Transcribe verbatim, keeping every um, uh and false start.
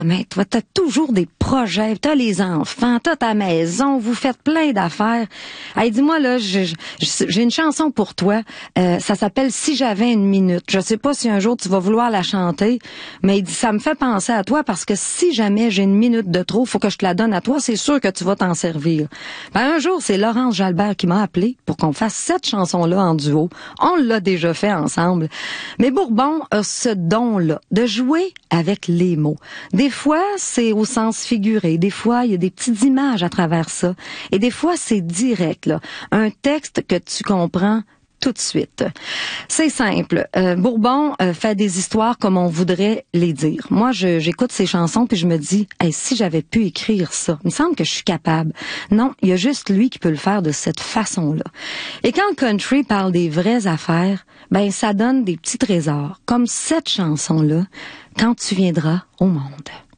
Mais toi, t'as toujours des projets, t'as les enfants, t'as ta maison, vous faites plein d'affaires. Hey, dis-moi, là, j'ai, j'ai une chanson pour toi. Euh, ça s'appelle « Si j'avais une minute ». Je sais pas si un jour tu vas vouloir la chanter, mais il dit, ça me fait penser à toi parce que si jamais j'ai une minute de trop, faut que je te la donne à toi, c'est sûr que tu vas t'en servir. Ben, un jour, c'est Laurence Jalbert qui m'a appelé pour qu'on fasse cette chanson-là en duo. On l'a déjà fait ensemble. Mais Bourbon a ce don-là de jouer avec les mots. Des fois, c'est au sens figuré. Des fois, il y a des petites images à travers ça. Et des fois, c'est direct, là. Un texte que tu comprends tout de suite. C'est simple. Euh, Bourbon euh, fait des histoires comme on voudrait les dire. Moi, je, j'écoute ses chansons puis je me dis, hey, si j'avais pu écrire ça, il me semble que je suis capable. Non, il y a juste lui qui peut le faire de cette façon-là. Et quand le country parle des vraies affaires, ben ça donne des petits trésors, comme cette chanson-là, Quand tu viendras au monde.